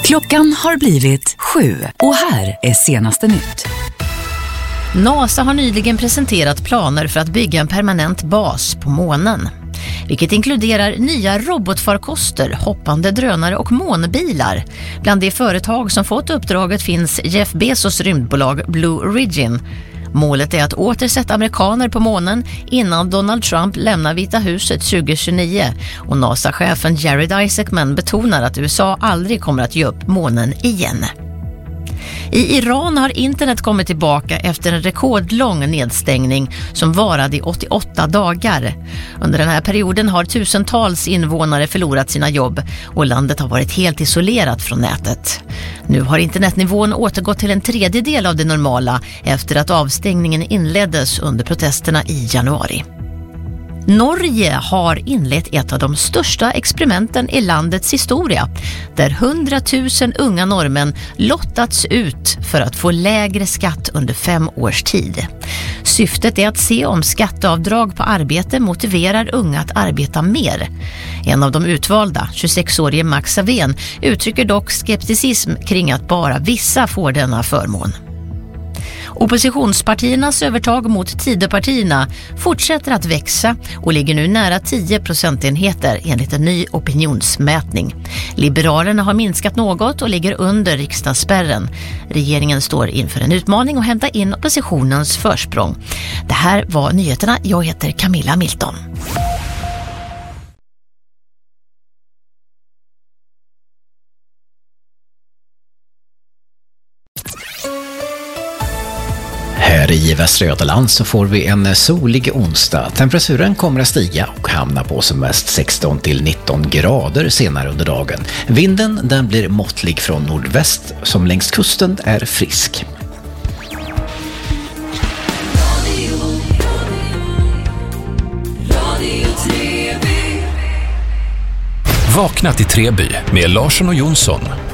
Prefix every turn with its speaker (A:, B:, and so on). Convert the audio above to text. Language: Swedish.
A: Klockan har blivit 7 och här är senaste nytt.
B: NASA har nyligen presenterat planer för att bygga en permanent bas på månen, vilket inkluderar nya robotfarkoster, hoppande drönare och månbilar. Bland de företag som fått uppdraget finns Jeff Bezos rymdbolag Blue Origin. Målet är att återsätta amerikaner på månen innan Donald Trump lämnar Vita huset 2029, och NASA-chefen Jared Isaacman betonar att USA aldrig kommer att ge upp månen igen. I Iran har internet kommit tillbaka efter en rekordlång nedstängning som varade i 88 dagar. Under den här perioden har tusentals invånare förlorat sina jobb och landet har varit helt isolerat från nätet. Nu har internetnivån återgått till en tredjedel av det normala efter att avstängningen inleddes under protesterna i januari. Norge har inlett ett av de största experimenten i landets historia, där 100 000 unga norrmän lottats ut för att få lägre skatt under 5 års tid. Syftet är att se om skatteavdrag på arbete motiverar unga att arbeta mer. En av de utvalda, 26-årige Max Saven, uttrycker dock skepticism kring att bara vissa får denna förmån. Oppositionspartiernas övertag mot Tidöpartierna fortsätter att växa och ligger nu nära 10 procentenheter enligt en ny opinionsmätning. Liberalerna har minskat något och ligger under riksdagsspärren. Regeringen står inför en utmaning att hämta in oppositionens försprång. Det här var nyheterna. Jag heter Camilla Milton.
C: Här i Västra Götaland så får vi en solig onsdag. Temperaturen kommer att stiga och hamna på som mest 16 till 19 grader senare under dagen. Vinden den blir måttlig från nordväst som längs kusten är frisk.
D: Vakna till Treby med Larsson och Jonsson.